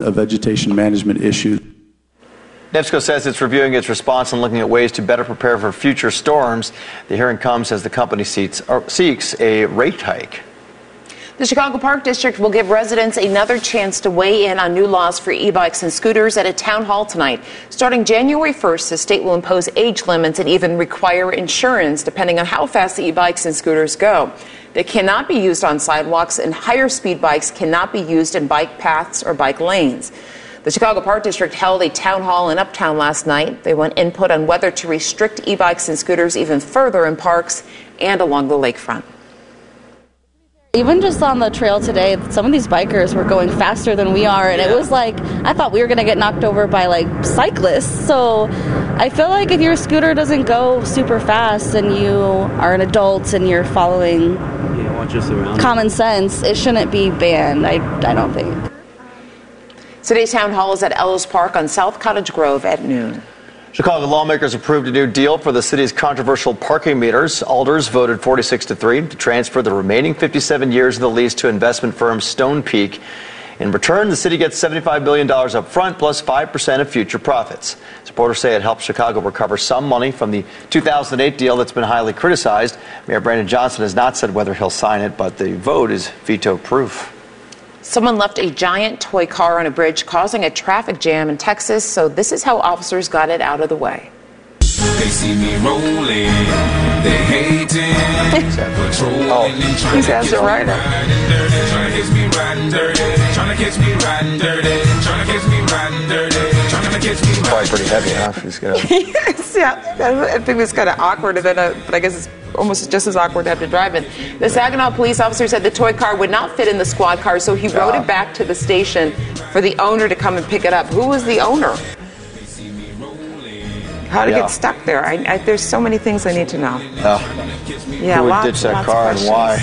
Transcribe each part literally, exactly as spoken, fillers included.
a vegetation management issue. NIPSCO says it's reviewing its response and looking at ways to better prepare for future storms. The hearing comes as the company seeks, seeks a rate hike. The Chicago Park District will give residents another chance to weigh in on new laws for e-bikes and scooters at a town hall tonight. Starting January first, the state will impose age limits and even require insurance depending on how fast the e-bikes and scooters go. They cannot be used on sidewalks, and higher speed bikes cannot be used in bike paths or bike lanes. The Chicago Park District held a town hall in Uptown last night. They want input on whether to restrict e-bikes and scooters even further in parks and along the lakefront. Even just on the trail today, some of these bikers were going faster than we are, and it was like, I thought we were going to get knocked over by, like, cyclists. So I feel like if your scooter doesn't go super fast and you are an adult and you're following yeah, watch us around. common sense, it shouldn't be banned, I, I don't think. Today's town hall is at Ellis Park on South Cottage Grove at noon. Chicago lawmakers approved a new deal for the city's controversial parking meters. Alders voted forty-six to three to transfer the remaining fifty-seven years of the lease to investment firm Stone Peak. In return, the city gets seventy-five million dollars up front plus five percent of future profits. Supporters say it helps Chicago recover some money from the two thousand eight deal that's been highly criticized. Mayor Brandon Johnson has not said whether he'll sign it, but the vote is veto-proof. Someone left a giant toy car on a bridge, causing a traffic jam in Texas, so this is how officers got it out of the way. They see me rolling, they hating, patrolling, oh, and trying he's to as catch a me rider. riding dirty, trying to catch me riding dirty, trying to catch me riding dirty, trying to catch me riding dirty, trying to catch me riding dirty. Probably pretty heavy, huh? She's gonna... Yes, yeah. I think it's kind of awkward, and then, uh, but I guess it's almost just as awkward to have to drive it. The Saginaw police officer said the toy car would not fit in the squad car, so he rode it back to the station for the owner to come and pick it up. Who was the owner? How to yeah. get stuck there? I, I, there's so many things I need to know. Uh, yeah, who would lots, ditch that lots car of and why?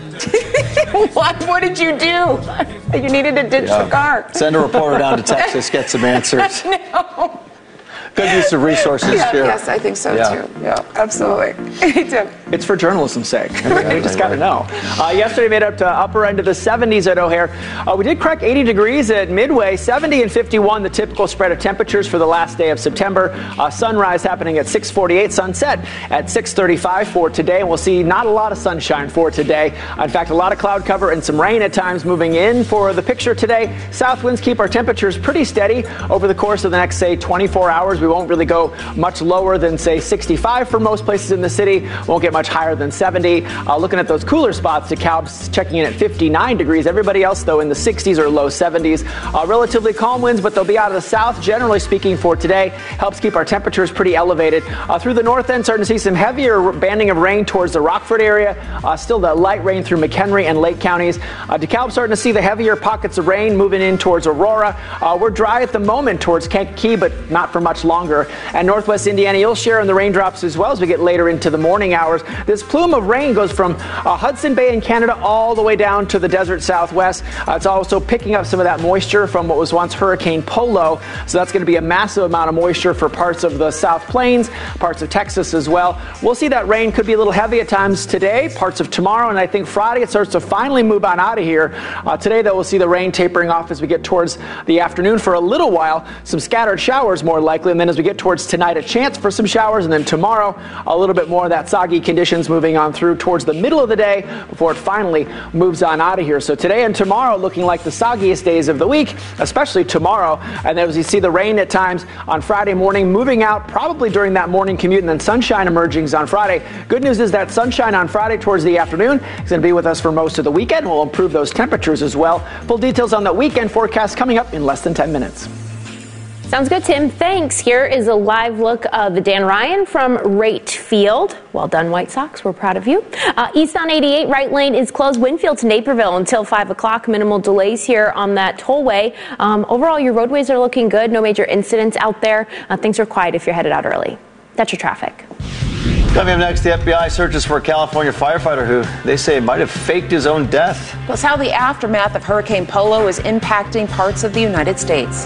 what? What did you do? You needed to ditch yeah. the car. Send a reporter down to Texas, get some answers. No. Good use of resources yeah, here. Yes, I think so yeah. too. Yeah, absolutely. Tim. It's for journalism's sake. I mean, we just got to know. Uh, yesterday made up to upper end of the seventies at O'Hare. Uh, we did crack eighty degrees at Midway, seventy and fifty-one, the typical spread of temperatures for the last day of September. Uh, sunrise happening at six forty-eight, sunset at six thirty-five for today. And we'll see not a lot of sunshine for today. In fact, a lot of cloud cover and some rain at times moving in for the picture today. South winds keep our temperatures pretty steady over the course of the next, say, twenty-four hours. We won't really go much lower than, say, sixty-five for most places in the city. Won't get much higher than seventy. Uh, looking at those cooler spots, DeKalb's checking in at fifty-nine degrees. Everybody else, though, in the sixties or low seventies. Uh, relatively calm winds, but they'll be out of the south, generally speaking, for today. Helps keep our temperatures pretty elevated. Uh, through the north end, starting to see some heavier banding of rain towards the Rockford area. Uh, still the light rain through McHenry and Lake counties. Uh, DeKalb starting to see the heavier pockets of rain moving in towards Aurora. Uh, we're dry at the moment towards Kankakee, but not for much longer. And northwest Indiana, you'll share in the raindrops as well as we get later into the morning hours. This plume of rain goes from uh, Hudson Bay in Canada all the way down to the desert southwest. Uh, it's also picking up some of that moisture from what was once Hurricane Polo. So that's going to be a massive amount of moisture for parts of the South Plains, parts of Texas as well. We'll see that rain could be a little heavy at times today, parts of tomorrow, and I think Friday it starts to finally move on out of here. Uh, today, though, we'll see the rain tapering off as we get towards the afternoon for a little while. Some scattered showers more likely, and then as we get towards tonight, a chance for some showers, and then tomorrow a little bit more of that soggy conditions moving on through towards the middle of the day before it finally moves on out of here. So today and tomorrow looking like the soggiest days of the week, especially tomorrow. And then as you see the rain at times on Friday morning moving out probably during that morning commute, and then sunshine emerging on Friday. Good news is that sunshine on Friday towards the afternoon is going to be with us for most of the weekend. We'll improve those temperatures as well. Full details on the weekend forecast coming up in less than ten minutes. Sounds good, Tim. Thanks. Here is a live look of the Dan Ryan from Rate Field. Well done, White Sox. We're proud of you. Uh, east on eighty-eight, right lane is closed. Winfield to Naperville until five o'clock. Minimal delays here on that tollway. Um, overall, your roadways are looking good. No major incidents out there. Uh, things are quiet if you're headed out early. That's your traffic. Coming up next, the F B I searches for a California firefighter who they say might have faked his own death. Plus how the aftermath of Hurricane Polo is impacting parts of the United States.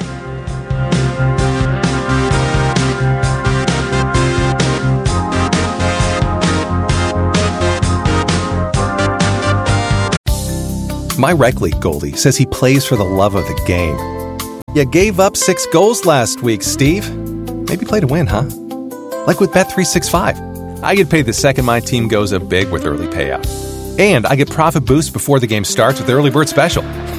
My rec league goalie says he plays for the love of the game. You gave up six goals last week, Steve. Maybe play to win, huh? Like with Bet three sixty-five. I get paid the second my team goes up big with early payout. And I get profit boost before the game starts with the Early Bird Special.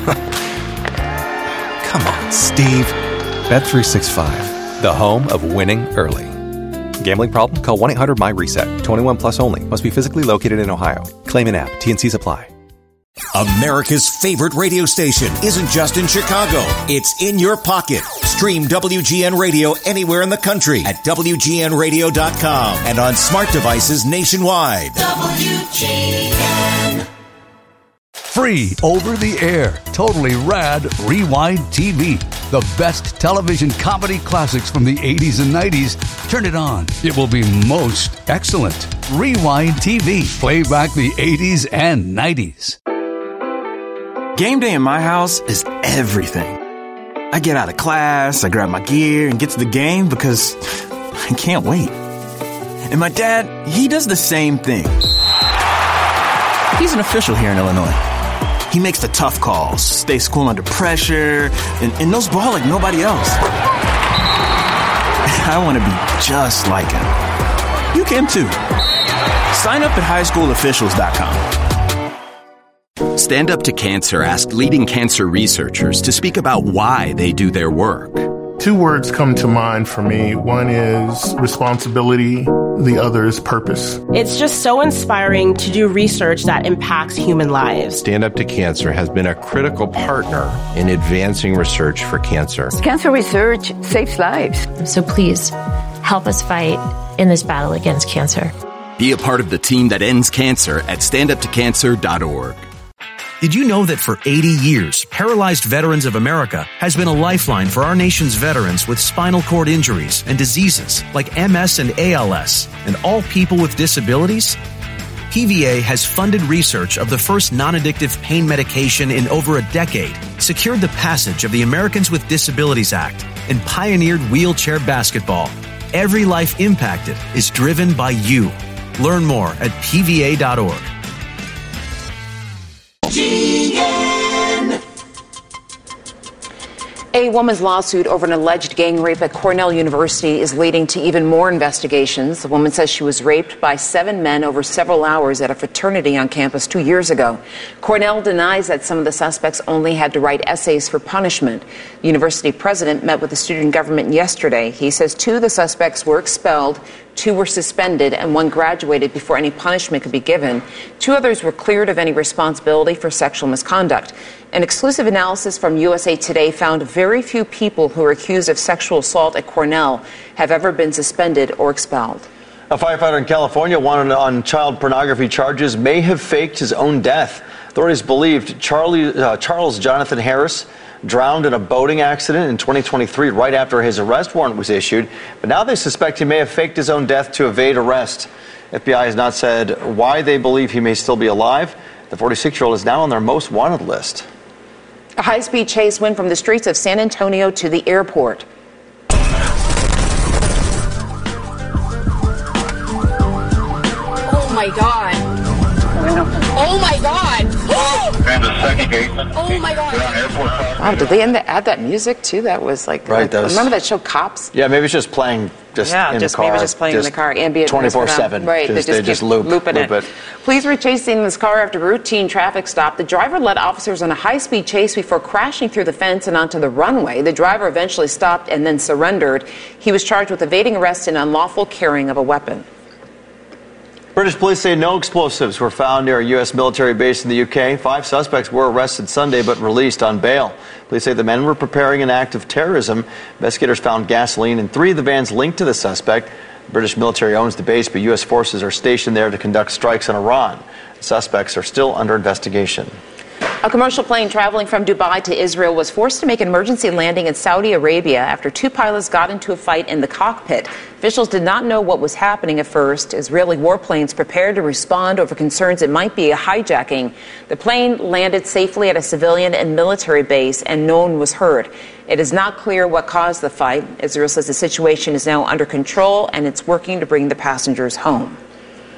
Come on, Steve. Bet three sixty-five, the home of winning early. Gambling problem? Call one eight hundred my reset. twenty-one plus only. Must be physically located in Ohio. Claim in app. T N Cs apply. America's favorite radio station isn't just in Chicago. It's in your pocket. Stream W G N Radio anywhere in the country at W G N radio dot com and on smart devices nationwide. W G N. Free over the air, totally rad Rewind T V. The best television comedy classics from the eighties and nineties. Turn it on. It will be most excellent. Rewind T V. Play back the eighties and nineties. Game day in my house is everything. I get out of class, I grab my gear, and get to the game because I can't wait. And my dad, he does the same thing. He's an official here in Illinois. He makes the tough calls, stays cool under pressure, and, and knows ball like nobody else. I want to be just like him. You can too. Sign up at high school officials dot com. Stand Up to Cancer asked leading cancer researchers to speak about why they do their work. Two words come to mind for me. One is responsibility. The other is purpose. It's just so inspiring to do research that impacts human lives. Stand Up to Cancer has been a critical partner in advancing research for cancer. Cancer research saves lives. So please, help us fight in this battle against cancer. Be a part of the team that ends cancer at stand up to cancer dot org. Did you know that for eighty years, Paralyzed Veterans of America has been a lifeline for our nation's veterans with spinal cord injuries and diseases like M S and A L S, and all people with disabilities? P V A has funded research of the first non-addictive pain medication in over a decade, secured the passage of the Americans with Disabilities Act, and pioneered wheelchair basketball. Every life impacted is driven by you. Learn more at P V A dot org. G N. A woman's lawsuit over an alleged gang rape at Cornell University is leading to even more investigations. The woman says she was raped by seven men over several hours at a fraternity on campus two years ago. Cornell denies that some of the suspects only had to write essays for punishment. The university president met with the student government yesterday. He says two of the suspects were expelled, two were suspended, and one graduated before any punishment could be given. Two others were cleared of any responsibility for sexual misconduct. An exclusive analysis from U S A Today found very few people who are accused of sexual assault at Cornell have ever been suspended or expelled. A firefighter in California wanted on child pornography charges may have faked his own death. Authorities believed Charlie, uh, Charles Jonathan Harris drowned in a boating accident in twenty twenty-three right after his arrest warrant was issued. But now they suspect he may have faked his own death to evade arrest. F B I has not said why they believe he may still be alive. The forty-six-year-old is now on their most wanted list. A high-speed chase went from the streets of San Antonio to the airport. Oh my God. Oh my God. And the second gate. Oh my God. Wow, did they add that music too? That was like, right, like that was, remember that show Cops? Yeah, maybe it's just playing just yeah, in just the car. maybe just playing just in the car. Ambient twenty-four seven. Right, just, they just, they just loop, looping loop it. it. Police were chasing this car after a routine traffic stop. The driver led officers on a high-speed chase before crashing through the fence and onto the runway. The driver eventually stopped and then surrendered. He was charged with evading arrest and unlawful carrying of a weapon. British police say no explosives were found near a U S military base in the U K. Five suspects were arrested Sunday but released on bail. Police say the men were preparing an act of terrorism. Investigators found gasoline in three of the vans linked to the suspect. The British military owns the base, but U S forces are stationed there to conduct strikes on Iran. The suspects are still under investigation. A commercial plane traveling from Dubai to Israel was forced to make an emergency landing in Saudi Arabia after two pilots got into a fight in the cockpit. Officials did not know what was happening at first. Israeli warplanes prepared to respond over concerns it might be a hijacking. The plane landed safely at a civilian and military base, and no one was hurt. It is not clear what caused the fight. Israel says the situation is now under control, and it's working to bring the passengers home.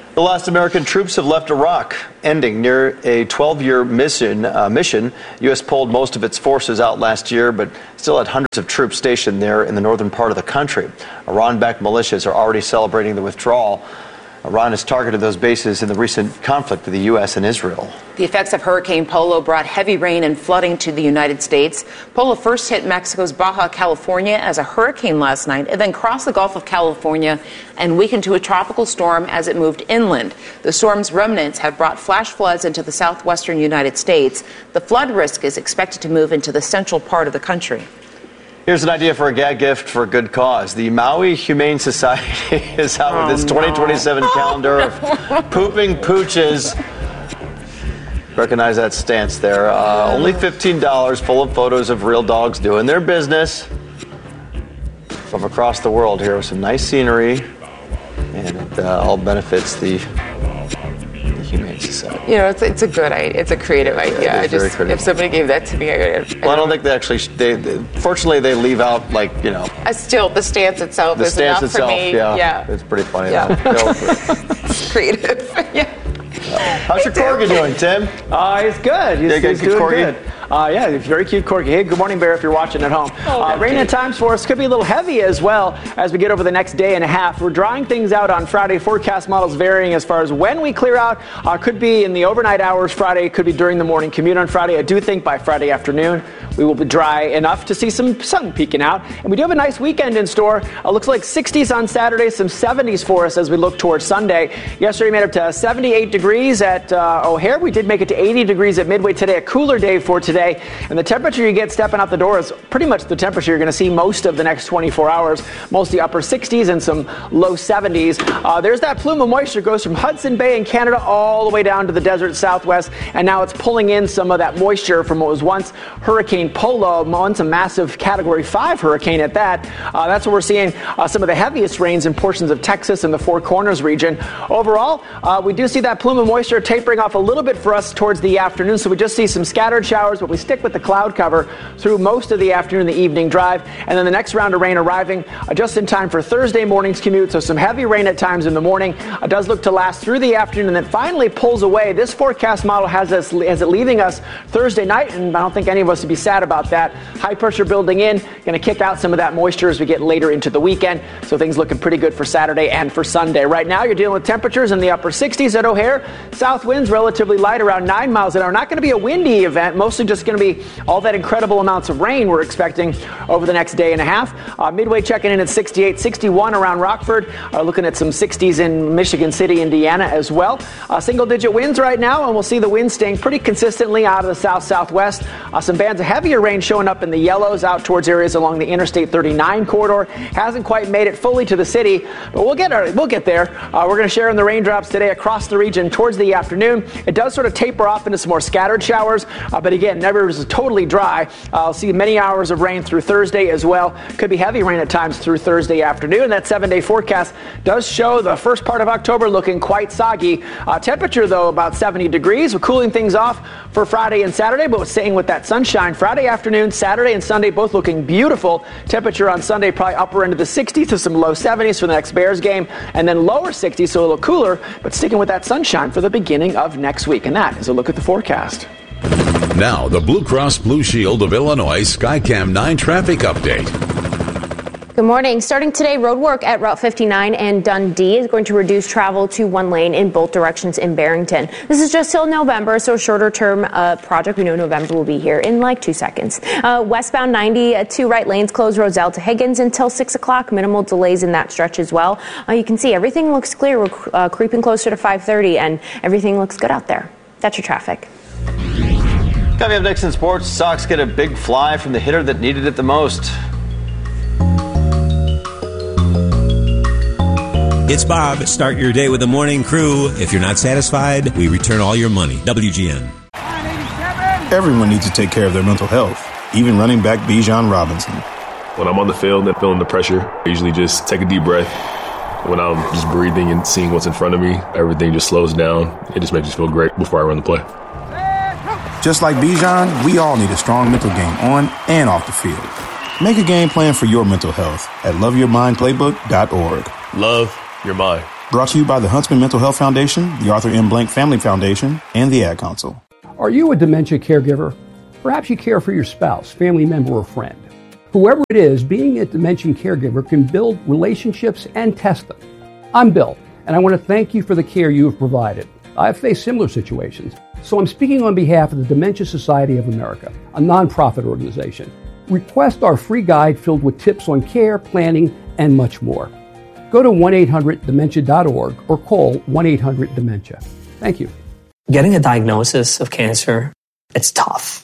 The last American troops have left Iraq, ending near a twelve-year mission. Uh, mission. U S pulled most of its forces out last year, but still had hundreds of troops stationed there in the northern part of the country. Iran-backed militias are already celebrating the withdrawal. Iran has targeted those bases in the recent conflict with the U S and Israel. The effects of Hurricane Polo brought heavy rain and flooding to the United States. Polo first hit Mexico's Baja California as a hurricane last night and then crossed the Gulf of California and weakened to a tropical storm as it moved inland. The storm's remnants have brought flash floods into the southwestern United States. The flood risk is expected to move into the central part of the country. Here's an idea for a gag gift for a good cause. The Maui Humane Society is out with its twenty twenty-seven calendar of pooping pooches. Recognize that stance there. Uh, only fifteen dollars, full of photos of real dogs doing their business from across the world here with some nice scenery. And it uh, all benefits the, the Humane Society. You know, it's, it's a good idea. It's a creative idea. Yeah, I just, creative. if somebody gave that to me, I, I, well, I don't think they actually. They, they fortunately they leave out like you know. I still the stance itself The is stance enough itself, for me. yeah, yeah. it's pretty funny. Yeah. Though. Go for it. It's creative. Yeah. How's your corgi doing, Tim? Uh, he's good. He's, Yeah, good, he's good doing corgi? good. Uh, yeah, very cute corgi. Hey, good morning, Bear, if you're watching at home. Oh, uh, rain at times for us could be a little heavy as well as we get over the next day and a half. We're drying things out on Friday. Forecast models varying as far as when we clear out. Uh, could be in the overnight hours Friday. Could be during the morning commute on Friday. I do think by Friday afternoon we will be dry enough to see some sun peeking out. And we do have a nice weekend in store. Uh, looks like sixties on Saturday, some seventies for us as we look towards Sunday. Yesterday made up to seventy-eight degrees at uh, O'Hare. We did make it to eighty degrees at Midway today. A cooler day for today. And the temperature you get stepping out the door is pretty much the temperature you're going to see most of the next twenty-four hours. Mostly upper sixties and some low seventies. Uh, there's that plume of moisture goes from Hudson Bay in Canada all the way down to the desert southwest. And now it's pulling in some of that moisture from what was once Hurricane Polo, once a massive Category five hurricane at that. Uh, that's where we're seeing uh, some of the heaviest rains in portions of Texas and the Four Corners region. Overall, uh, we do see that plume of moisture tapering off a little bit for us towards the afternoon. So we just see some scattered showers, but we stick with the cloud cover through most of the afternoon and the evening drive. And then the next round of rain arriving uh, just in time for Thursday morning's commute. So some heavy rain at times in the morning. Uh, does look to last through the afternoon and then finally pulls away. This forecast model has us has it leaving us Thursday night, and I don't think any of us would be sad about that. High pressure building in, going to kick out some of that moisture as we get later into the weekend. So things looking pretty good for Saturday and for Sunday. Right now you're dealing with temperatures in the upper sixties at O'Hare. South winds relatively light, around nine miles an hour. Not going to be a windy event, mostly just going to be all that incredible amounts of rain we're expecting over the next day and a half. Uh, Midway checking in at sixty-eight, sixty-one around Rockford. Uh, looking at some sixties in Michigan City, Indiana as well. Uh, single digit winds right now, and we'll see the winds staying pretty consistently out of the south southwest. Uh, some bands of heavier rain showing up in the yellows out towards areas along the Interstate thirty-nine corridor. Hasn't quite made it fully to the city, but we'll get our, we'll get there. Uh, we're going to share in the raindrops today across the region towards the afternoon. It does sort of taper off into some more scattered showers, uh, but again, never is totally dry. Uh, I'll see many hours of rain through Thursday as well. Could be heavy rain at times through Thursday afternoon. That seven-day forecast does show the first part of October looking quite soggy. Uh, temperature, though, about seventy degrees. We're cooling things off for Friday and Saturday, but staying with that sunshine. Friday afternoon, Saturday and Sunday both looking beautiful. Temperature on Sunday probably upper end of the sixties to some low seventies for the next Bears game, and then lower sixties, so a little cooler, but sticking with that sunshine for the beginning of next week. And that is a look at the forecast. Now, the Blue Cross Blue Shield of Illinois Skycam nine traffic update. Good morning. Starting today, road work at Route fifty-nine and Dundee is going to reduce travel to one lane in both directions in Barrington. This is just till November, so shorter term uh, project. We know November will be here in like two seconds. Uh, westbound ninety, uh, two right lanes closed Roselle to Higgins until six o'clock. Minimal delays in that stretch as well. Uh, you can see everything looks clear. We're uh, creeping closer to five thirty, and everything looks good out there. That's your traffic. Coming up next in sports, Sox get a big fly from the hitter that needed it the most. It's Bob. Start your day with the morning crew. If you're not satisfied, we return all your money. W G N. Everyone needs to take care of their mental health, even running back Bijan Robinson. When I'm on the field and feeling the pressure, I usually just take a deep breath. When I'm just breathing and seeing what's in front of me, everything just slows down. It just makes me feel great before I run the play. Just like Bijan, we all need a strong mental game on and off the field. Make a game plan for your mental health at love your mind playbook dot org. Love your mind. Brought to you by the Huntsman Mental Health Foundation, the Arthur M. Blank Family Foundation, and the Ad Council. Are you a dementia caregiver? Perhaps you care for your spouse, family member, or friend. Whoever it is, being a dementia caregiver can build relationships and test them. I'm Bill, and I want to thank you for the care you have provided. I've faced similar situations, so I'm speaking on behalf of the Dementia Society of America, a nonprofit organization. Request our free guide filled with tips on care, planning, and much more. Go to one eight hundred dementia dot org or call one eight hundred dementia. Thank you. Getting a diagnosis of cancer, it's tough.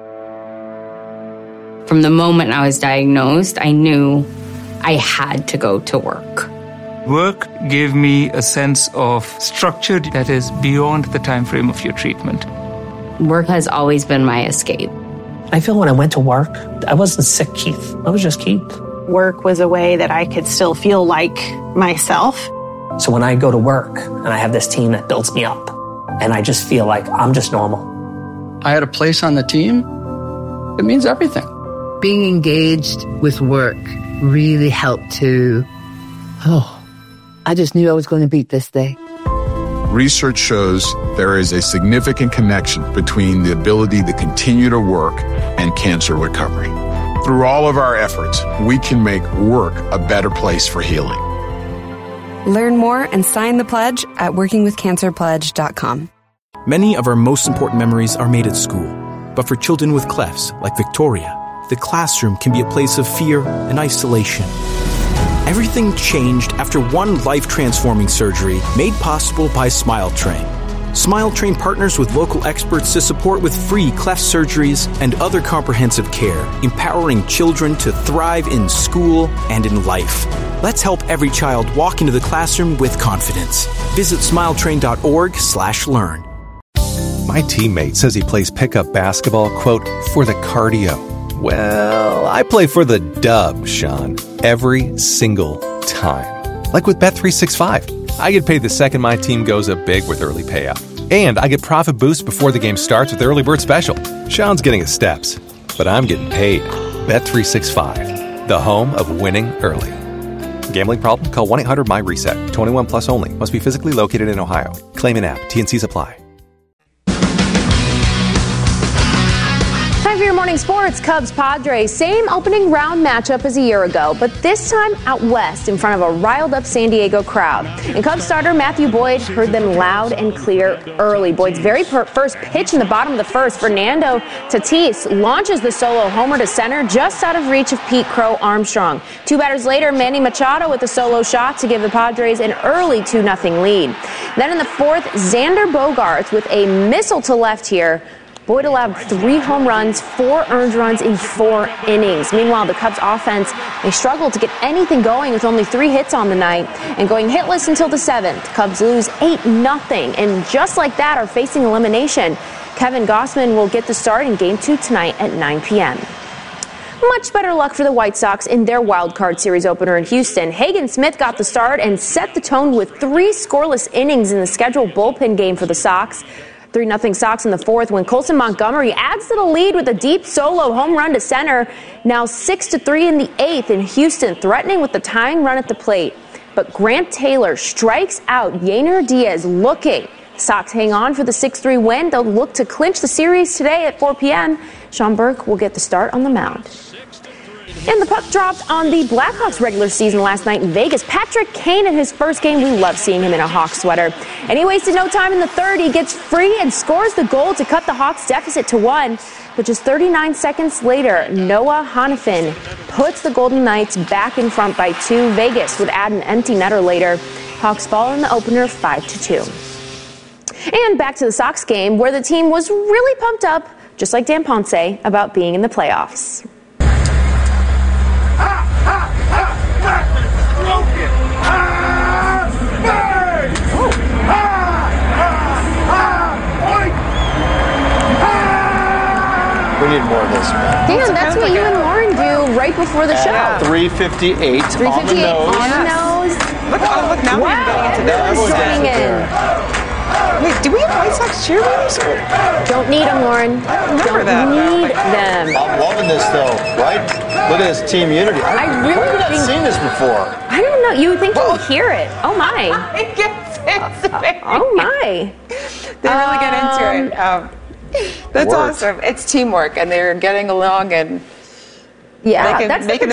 From the moment I was diagnosed, I knew I had to go to work. Work gave me a sense of structure that is beyond the time frame of your treatment. Work has always been my escape. I feel when I went to work, I wasn't sick, Keith. I was just Keith. Work was a way that I could still feel like myself. So when I go to work and I have this team that builds me up, and I just feel like I'm just normal. I had a place on the team. It means everything. Being engaged with work really helped to, oh, I just knew I was going to beat this day. Research shows there is a significant connection between the ability to continue to work and cancer recovery. Through all of our efforts, we can make work a better place for healing. Learn more and sign the pledge at working with cancer pledge dot com. Many of our most important memories are made at school. But for children with clefts, like Victoria, the classroom can be a place of fear and isolation. Everything changed after one life-transforming surgery made possible by SmileTrain. SmileTrain partners with local experts to support with free cleft surgeries and other comprehensive care, empowering children to thrive in school and in life. Let's help every child walk into the classroom with confidence. Visit smiletrain.org slash learn. My teammate says he plays pickup basketball, quote, for the cardio. Well, I play for the dub, Sean, every single time. Like with Bet three sixty-five. I get paid the second my team goes up big with early payout. And I get profit boost before the game starts with the early bird special. Sean's getting his steps, but I'm getting paid. Bet three sixty-five, the home of winning early. Gambling problem? Call one eight hundred M Y reset. twenty-one plus only. Must be physically located in Ohio. Claim an app. T and C's apply. Time for your morning sports. Cubs Padres, same opening round matchup as a year ago, but this time out west in front of a riled up San Diego crowd. And Cubs starter Matthew Boyd heard them loud and clear early. Boyd's very per- first pitch in the bottom of the first, Fernando Tatis launches the solo homer to center just out of reach of Pete Crow Armstrong. Two batters later, Manny Machado with a solo shot to give the Padres an early two nothing lead. Then in the fourth, Xander Bogaerts with a missile to left here. Boyd allowed three home runs, four earned runs in four innings. Meanwhile, the Cubs offense, they struggled to get anything going with only three hits on the night and going hitless until the seventh. Cubs lose eight nothing, and just like that are facing elimination. Kevin Gausman will get the start in game two tonight at nine p.m. Much better luck for the White Sox in their wild card series opener in Houston. Hagen Smith got the start and set the tone with three scoreless innings in the scheduled bullpen game for the Sox. three nothing Sox in the fourth when Colson Montgomery adds to the lead with a deep solo home run to center. Now six to three in the eighth in Houston, threatening with the tying run at the plate. But Grant Taylor strikes out Yainer Diaz looking. Sox hang on for the six three win. They'll look to clinch the series today at four p.m. Sean Burke will get the start on the mound. And the puck dropped on the Blackhawks regular season last night in Vegas. Patrick Kane in his first game. We love seeing him in a Hawks sweater. And he wasted no time in the third. He gets free and scores the goal to cut the Hawks deficit to one. But just thirty-nine seconds later, Noah Hanifin puts the Golden Knights back in front by two. Vegas would add an empty netter later. Hawks fall in the opener five to two. And back to the Sox game, where the team was really pumped up, just like Dan Ponce, about being in the playoffs. We need more of this, man. Dan, that's what you and Lauren do right before the yeah. show. three fifty-eight on the nose. On the nose. Look, oh, look, now wow. we're going into this. Everyone's joining in. Wait, do we have White Sox cheerleaders? Don't need them, Lauren. I don't remember Don't that. need them. I'm loving this, though, right? Look at this team unity. I, I really I've not think- seen this before. I don't know. You would think you would hear it. Oh, my. It gets it's very Oh, my. They really get into it. Um, that's Worked. awesome. It's teamwork, and they're getting along and Yeah, making, that's the making